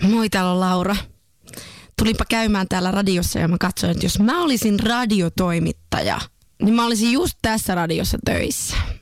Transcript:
Moi, täällä on Laura. Tulinpa käymään täällä radiossa ja mä katsoin, että jos mä olisin radiotoimittaja, niin mä olisin just tässä radiossa töissä.